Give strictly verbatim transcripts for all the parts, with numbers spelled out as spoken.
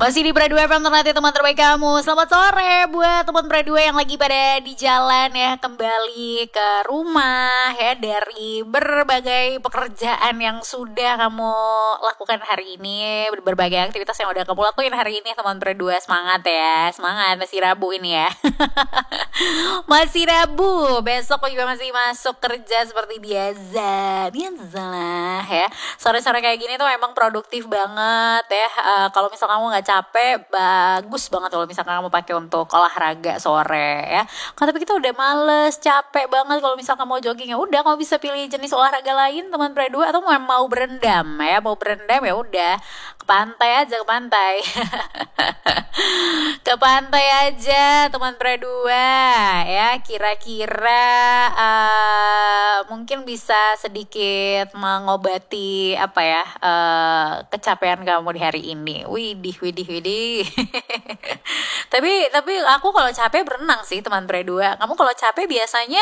Masih di Pre dua F M, ternyata teman terbaik kamu. Selamat sore buat teman Pre dua yang lagi pada di jalan ya, kembali ke rumah ya dari berbagai pekerjaan yang sudah kamu lakukan hari ini, berbagai aktivitas yang udah kamu lakuin hari ini teman Pre dua. Semangat ya, semangat, masih Rabu ini ya. Masih Rabu, besok juga masih masuk kerja seperti biasa. Biasa lah ya. Sore-sore kayak gini tuh emang produktif banget ya. Uh, kalau misal kamu nggak capek, bagus banget kalau misalkan kamu pakai untuk olahraga sore ya. Kan tapi kita udah males, capek banget. Kalau misalkan mau jogging ya udah, kamu bisa pilih jenis olahraga lain teman Pre dua, atau mau mau berendam ya. Mau berendam ya udah ke pantai aja, ke pantai. Ke pantai aja teman Pre dua ya. Kira-kira uh, mungkin bisa sedikit mengobati apa ya, uh, kecapean kamu di hari ini. Widih, widih, widih. tapi tapi aku kalau capek berenang sih teman Pre dua. Kamu kalau capek biasanya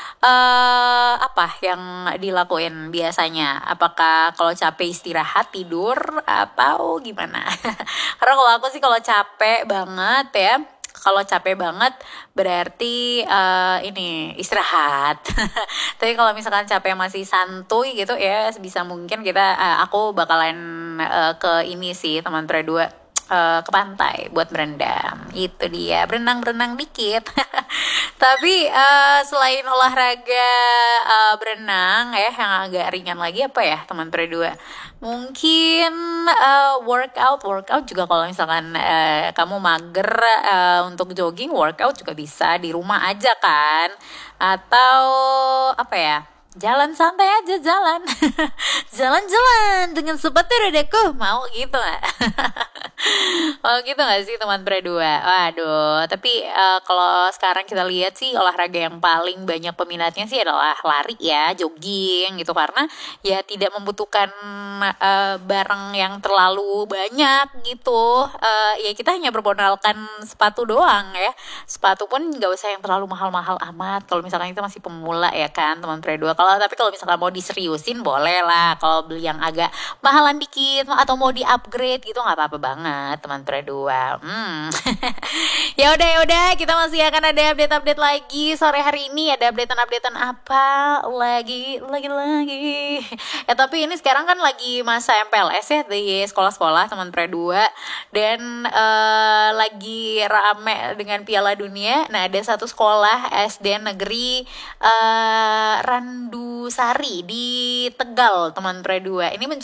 uh, apa yang dilakuin biasanya? Apakah kalau capek istirahat, tidur, atau gimana? Karena kalau aku sih kalau capek banget ya, kalau capek banget berarti uh, ini istirahat. Tapi kalau misalkan capek masih santuy gitu ya, sebisa mungkin kita uh, aku bakalan uh, ke ini sih teman Pre dua, uh, ke pantai buat berendam. Itu dia, berenang-berenang dikit. Tapi uh, selain olahraga uh, berenang ya, yang agak ringan lagi apa ya teman Pre dua? Mungkin uh, workout, workout juga kalau misalkan uh, kamu mager uh, untuk jogging, workout juga bisa di rumah aja kan. Atau apa ya? Jalan santai aja, jalan. Jalan-jalan dengan sepatu rodaku, mau gitu gak? Oh gitu gak sih teman Pre dua? Waduh, tapi uh, kalau sekarang kita lihat sih olahraga yang paling banyak peminatnya sih adalah lari ya, jogging gitu. Karena ya tidak membutuhkan uh, barang yang terlalu banyak gitu. uh, Ya kita hanya bermodalkan sepatu doang ya. Sepatu pun gak usah yang terlalu mahal-mahal amat kalau misalkan kita masih pemula ya kan teman Pre dua. Kalau tapi kalau misalkan mau diseriusin boleh lah, kalau beli yang agak mahalan dikit atau mau di-upgrade gitu nggak apa-apa banget teman Pre dua. Hmm. Ya udah ya udah, kita masih akan ada update-update lagi sore hari ini. Ada updatean-updatean apa lagi lagi lagi. Ya tapi ini sekarang kan lagi masa M P L S ya di sekolah-sekolah teman Pre dua, dan uh, lagi rame dengan Piala Dunia. Nah, ada satu sekolah S D negeri uh, Randu Sari di Tegal teman Pre dua. Ini